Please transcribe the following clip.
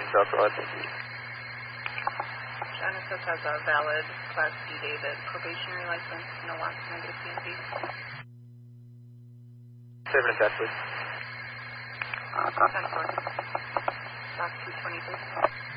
South Road. Thank you. Genesis has a valid Class D David probationary license, no loss, negative CMV. 7 and 10, please. 10-4. Box 223.